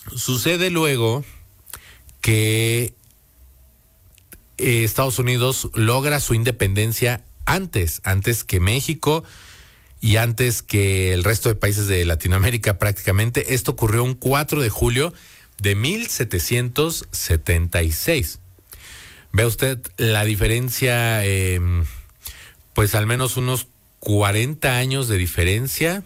Sucede luego que Estados Unidos logra su independencia antes que México y antes que el resto de países de Latinoamérica prácticamente. Esto ocurrió un 4 de julio de 1776. Ve usted la diferencia, pues al menos unos 40 años de diferencia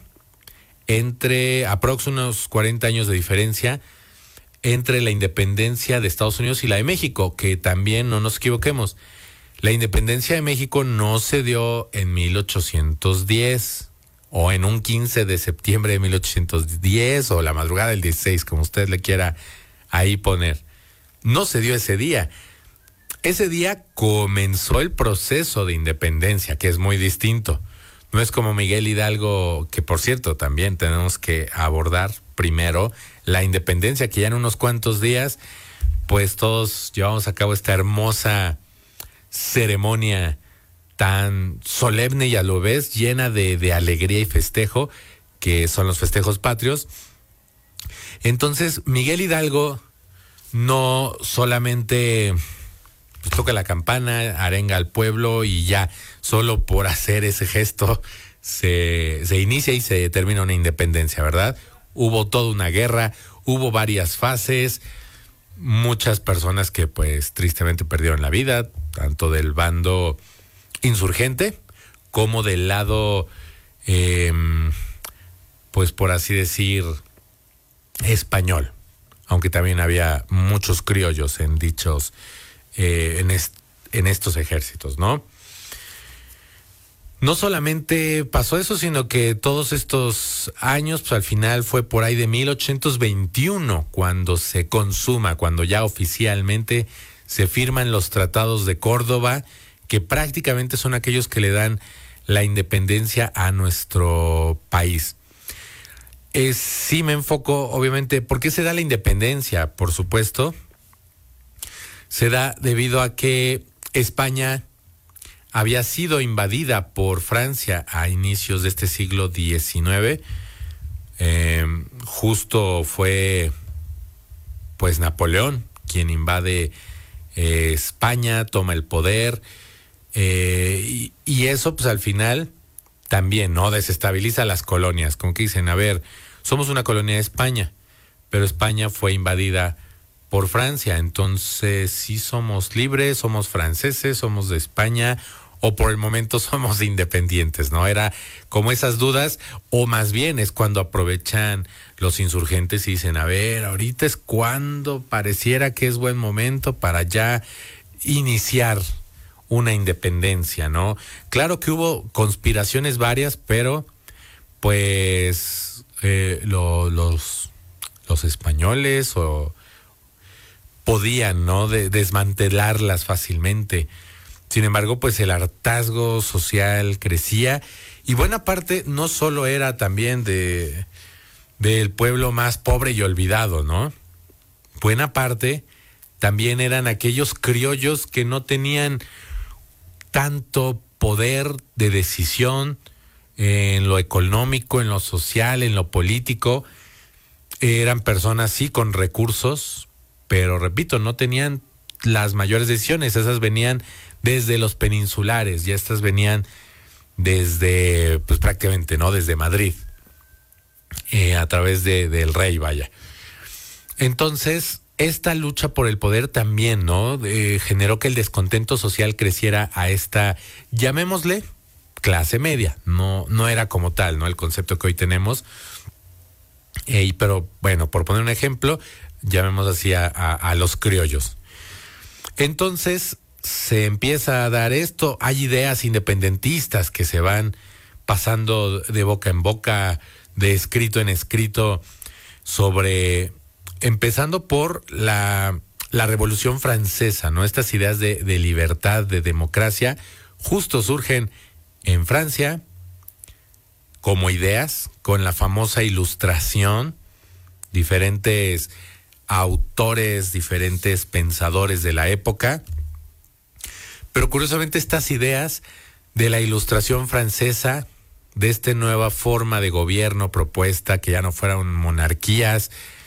unos 40 años de diferencia entre la independencia de Estados Unidos y la de México, que también no nos equivoquemos. La independencia de México no se dio en 1810 o en un 15 de septiembre de 1810 o la madrugada del 16, como usted le quiera ahí poner. No se dio ese día. Ese día comenzó el proceso de independencia, que es muy distinto. No es como Miguel Hidalgo, que por cierto también tenemos que abordar primero la independencia, que ya en unos cuantos días, pues todos llevamos a cabo esta hermosa ceremonia tan solemne y a la vez llena de alegría y festejo, que son los festejos patrios. Entonces, Miguel Hidalgo no solamente pues toca la campana, arenga al pueblo y ya, solo por hacer ese gesto se inicia y se termina una independencia, ¿verdad? Hubo toda una guerra, hubo varias fases, muchas personas que pues tristemente perdieron la vida, tanto del bando insurgente como del lado, pues por así decir, español, aunque también había muchos criollos en dichos en estos ejércitos, ¿no? No solamente pasó eso, sino que todos estos años, pues al final fue por ahí de 1821 cuando se consuma, cuando ya oficialmente se firman los tratados de Córdoba, que prácticamente son aquellos que le dan la independencia a nuestro país. Sí me enfoco, obviamente, ¿por qué se da la independencia? Por supuesto, se da debido a que España había sido invadida por Francia a inicios de este siglo XIX. Justo fue pues Napoleón quien invade España, toma el poder, y eso pues al final también, ¿no? Desestabiliza las colonias, como que dicen, a ver, somos una colonia de España, pero España fue invadida por Francia, entonces sí somos libres, somos franceses, somos de España, o por el momento somos independientes, ¿no? Era como esas dudas, o más bien es cuando aprovechan los insurgentes y dicen, a ver, ahorita es cuando pareciera que es buen momento para ya iniciar una independencia, ¿no? Claro que hubo conspiraciones varias, pero pues los españoles podían, ¿no? Desmantelarlas fácilmente. Sin embargo, pues el hartazgo social crecía y buena parte no solo era también del pueblo más pobre y olvidado, ¿no? Buena parte también eran aquellos criollos que no tenían tanto poder de decisión en lo económico, en lo social, en lo político. Eran personas sí con recursos, pero repito, no tenían las mayores decisiones. Esas venían desde los peninsulares, y estas venían desde, pues prácticamente, ¿no? Desde Madrid, a través del rey, vaya. Entonces, esta lucha por el poder también, ¿no? Generó que el descontento social creciera a esta, llamémosle, clase media. No era como tal, ¿no? El concepto que hoy tenemos. Pero, bueno, por poner un ejemplo, llamemos así a los criollos. Entonces, se empieza a dar esto, hay ideas independentistas que se van pasando de boca en boca, de escrito en escrito, empezando por la Revolución Francesa, ¿no? Estas ideas de libertad, de democracia, justo surgen en Francia como ideas, con la famosa Ilustración, diferentes autores, diferentes pensadores de la época. Pero curiosamente estas ideas de la Ilustración francesa, de esta nueva forma de gobierno propuesta, que ya no fueran monarquías,